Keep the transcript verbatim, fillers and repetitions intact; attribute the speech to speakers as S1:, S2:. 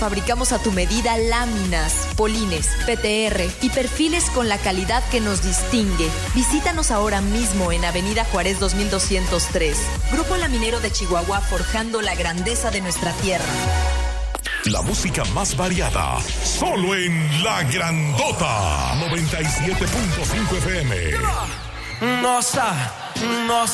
S1: Fabricamos a tu medida láminas, polines, P T R y perfiles con la calidad que nos distingue. Visítanos ahora mismo en Avenida Juárez dos mil doscientos tres. Grupo Laminero de Chihuahua, forjando la grandeza de nuestra tierra.
S2: La música más variada, solo en La Grandota. noventa y siete punto cinco F M.
S3: Nossa, nossa.